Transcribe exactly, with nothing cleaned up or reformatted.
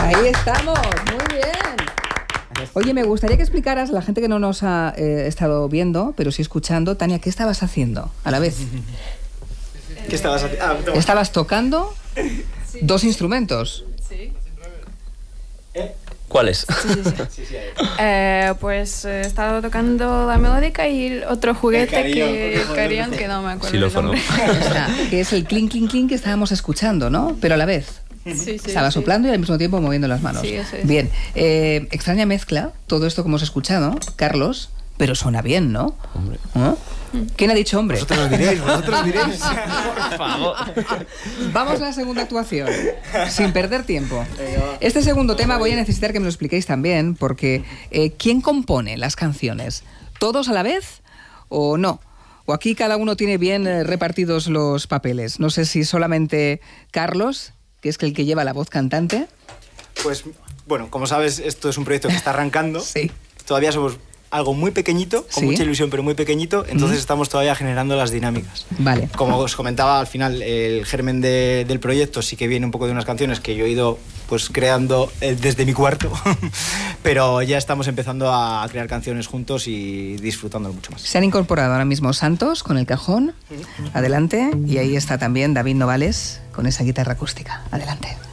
Ahí estamos, muy bien. Oye, me gustaría que explicaras a la gente que no nos ha eh, estado viendo, pero sí escuchando, Tania, ¿qué estabas haciendo a la vez? ¿Qué estabas haciendo? Ah, no. ¿Estabas tocando Sí. dos instrumentos? Sí. ¿Eh? ¿Cuáles? Sí, sí, sí. Sí, sí, ahí. Eh, pues eh, estaba tocando la melódica y el otro juguete El carillón, que, otro juguete. carillón, que no me acuerdo el Xilófono. nombre. O sea, que es el clink, clink, clink que estábamos escuchando, ¿no? Pero a la vez. Sí, sí, Estaba sí. soplando y al mismo tiempo moviendo las manos. Sí, eso es. Bien, eh, extraña mezcla, todo esto que hemos escuchado, Carlos, pero suena bien, ¿no? Hombre. ¿Eh? ¿Quién ha dicho hombre? Vosotros lo diréis, vosotros lo diréis. Por favor. Vamos a la segunda actuación, sin perder tiempo. Este segundo tema voy a necesitar que me lo expliquéis también, porque eh, ¿quién compone las canciones? ¿Todos a la vez o no? O aquí cada uno tiene bien eh, repartidos los papeles. No sé si solamente Carlos, que es el que lleva la voz cantante. Pues, bueno, como sabes, esto es un proyecto que está arrancando. Sí. Todavía somos algo muy pequeñito, con Sí. mucha ilusión, pero muy pequeñito. Entonces Mm. estamos todavía generando las dinámicas. Vale. Como os comentaba, al final, el germen de- del proyecto sí que viene un poco de unas canciones que yo he ido pues creando eh, desde mi cuarto. Pero ya estamos empezando a crear canciones juntos y disfrutándolo mucho más. Se han incorporado ahora mismo Santos con el cajón. Adelante. Y ahí está también David Novales con esa guitarra acústica. Adelante.